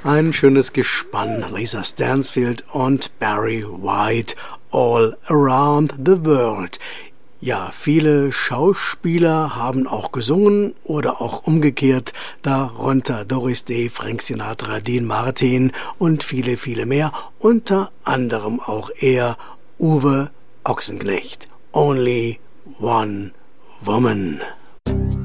Ein schönes Gespann, Lisa Stansfield und Barry White, All Around the World. Ja, viele Schauspieler haben auch gesungen oder auch umgekehrt, darunter Doris Day, Frank Sinatra, Dean Martin und viele, viele mehr, unter anderem auch er, Uwe Ochsenknecht. Only One Woman.